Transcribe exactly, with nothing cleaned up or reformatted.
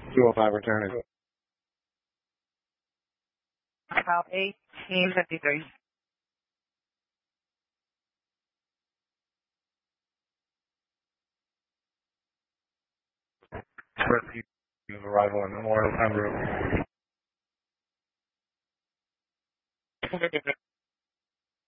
two oh five returning. South eighteen fifty-three. Express arrival on Memorial Time Road.